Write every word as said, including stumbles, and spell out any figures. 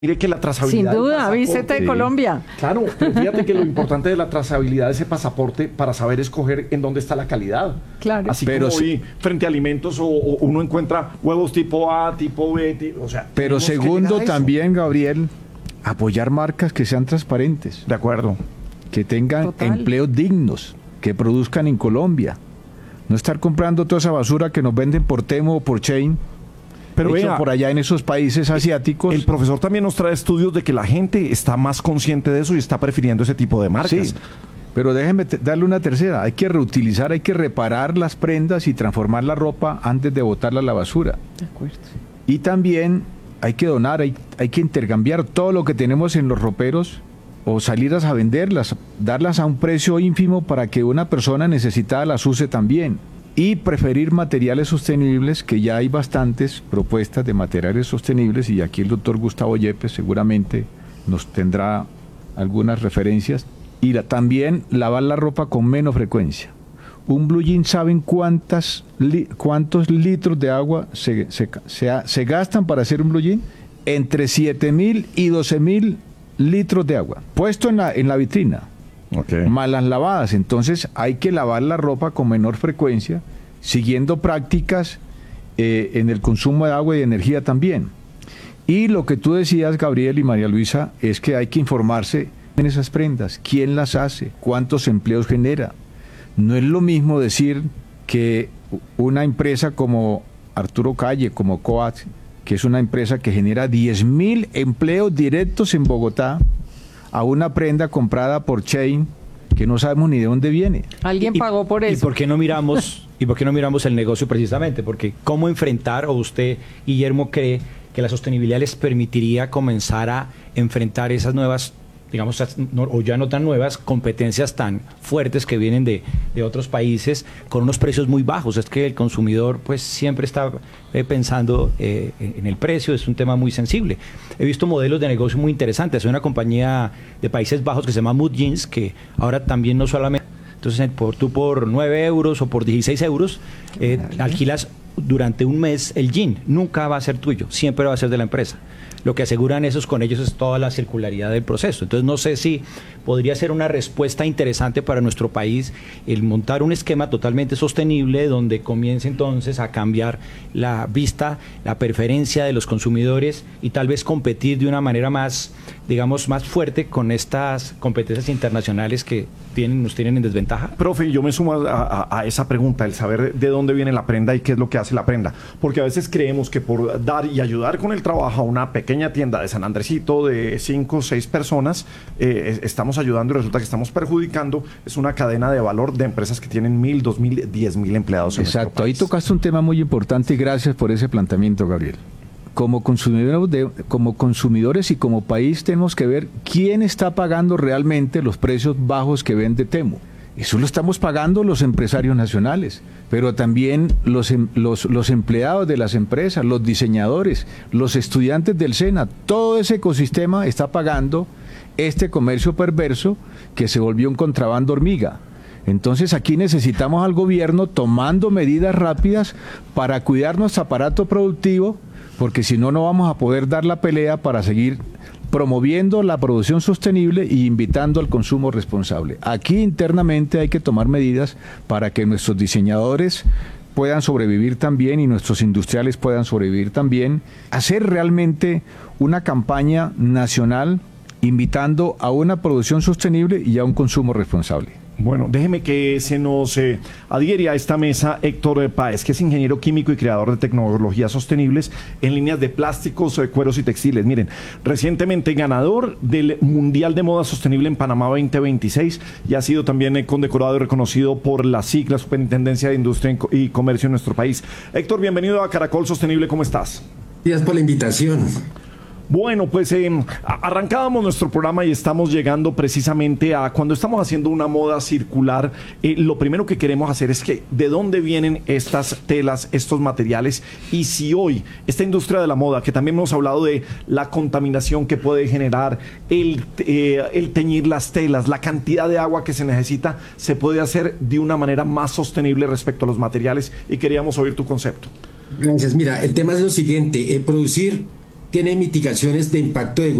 Mire que la trazabilidad... Sin duda, vístete de sí. Colombia. Claro, pero fíjate que lo importante de la trazabilidad de ese pasaporte para saber escoger en dónde está la calidad. Claro. Así pero como sí. hoy frente a alimentos o, o uno encuentra huevos tipo A, tipo B, tipo, o sea... Pero segundo también, Gabriel, apoyar marcas que sean transparentes. De acuerdo. Que tengan Total. empleos dignos, que produzcan en Colombia. No estar comprando toda esa basura que nos venden por Temu o por Chain. Pero hecho vea, por allá en esos países asiáticos. el profesor también nos trae estudios de que la gente está más consciente de eso y está prefiriendo ese tipo de marcas. Sí, pero déjeme te- darle una tercera. Hay que reutilizar, hay que reparar las prendas y transformar la ropa antes de botarla a la basura. De acuerdo. Y también hay que donar, hay, hay que intercambiar todo lo que tenemos en los roperos o salirlas a venderlas, darlas a un precio ínfimo para que una persona necesitada las use también. Y preferir materiales sostenibles, que ya hay bastantes propuestas de materiales sostenibles, y aquí el doctor Gustavo Yepes seguramente nos tendrá algunas referencias. Y la- también lavar la ropa con menos frecuencia. Un blue jean, ¿saben cuántas li- cuántos litros de agua se, se, se, se gastan para hacer un blue jean? Entre siete mil y doce mil litros de agua, puesto en la, en la vitrina. Okay. Malas lavadas. Entonces hay que lavar la ropa con menor frecuencia, siguiendo prácticas eh, en el consumo de agua y de energía también. Y lo que tú decías, Gabriel y María Luisa, es que hay que informarse en esas prendas, quién las hace, cuántos empleos genera. No es lo mismo decir que una empresa como Arturo Calle, como Coat, que es una empresa que genera diez mil empleos directos en Bogotá, a una prenda comprada por Chain que no sabemos ni de dónde viene. Alguien Y- pagó por ¿Y eso. por qué no miramos, y por qué no miramos el negocio precisamente? Porque ¿cómo enfrentar, o usted, Guillermo, cree que la sostenibilidad les permitiría comenzar a enfrentar esas nuevas, digamos, esas no- o ya no tan nuevas, competencias tan fuertes que vienen de, de otros países con unos precios muy bajos? Es que el consumidor pues siempre está eh, pensando eh, en el precio, es un tema muy sensible. He visto modelos de negocio muy interesantes. Hay una compañía de Países Bajos que se llama Mood Jeans, que ahora también no solamente... Entonces, por, tú por nueve euros o por dieciséis euros eh, alquilas durante un mes el jean. Nunca va a ser tuyo, siempre va a ser de la empresa. Lo que aseguran esos con ellos es toda la circularidad del proceso. Entonces, no sé si podría ser una respuesta interesante para nuestro país el montar un esquema totalmente sostenible donde comience entonces a cambiar la vista, la preferencia de los consumidores y tal vez competir de una manera más, digamos, más fuerte con estas competencias internacionales que tienen, nos tienen en desventaja. Profe, yo me sumo a, a- a esa pregunta, el saber de dónde viene la prenda y qué es lo que hace la prenda. Porque a veces creemos que por dar y ayudar con el trabajo a una pequeña tienda de San Andresito de cinco o seis personas, eh, estamos ayudando y resulta que estamos perjudicando. Es una cadena de valor de empresas que tienen mil, dos mil, diez mil empleados en nuestro Exacto, ahí país. tocaste un tema muy importante y gracias por ese planteamiento, Gabriel. Como consumidores, de, como consumidores y como país tenemos que ver quién está pagando realmente los precios bajos que vende Temu. Eso lo estamos pagando los empresarios nacionales, pero también los, em- los, los empleados de las empresas, los diseñadores, los estudiantes del SENA, todo ese ecosistema está pagando este comercio perverso que se volvió un contrabando hormiga. Entonces aquí necesitamos al gobierno tomando medidas rápidas para cuidar nuestro aparato productivo, porque si no, no vamos a poder dar la pelea para seguir promoviendo la producción sostenible y invitando al consumo responsable. Aquí internamente hay que tomar medidas para que nuestros diseñadores puedan sobrevivir también y nuestros industriales puedan sobrevivir también. Hacer realmente una campaña nacional invitando a una producción sostenible y a un consumo responsable. Bueno, déjeme que se nos eh, adhiere a esta mesa Héctor Páez, que es ingeniero químico y creador de tecnologías sostenibles en líneas de plásticos, eh, cueros y textiles. Miren, recientemente ganador del Mundial de Moda Sostenible en Panamá veinte veintiséis y ha sido también eh, condecorado y reconocido por la S I C, la Superintendencia de Industria y Comercio en nuestro país. Héctor, bienvenido a Caracol Sostenible, ¿cómo estás? Gracias por la invitación. Bueno, pues eh, arrancábamos nuestro programa y estamos llegando precisamente a cuando estamos haciendo una moda circular. Eh, lo primero que queremos hacer es que de dónde vienen estas telas, estos materiales, y si hoy esta industria de la moda, que también hemos hablado de la contaminación que puede generar, el, eh, el teñir las telas, la cantidad de agua que se necesita, se puede hacer de una manera más sostenible respecto a los materiales, y queríamos oír tu concepto. Gracias. Mira, el tema es lo siguiente, eh, producir tiene mitigaciones de impacto de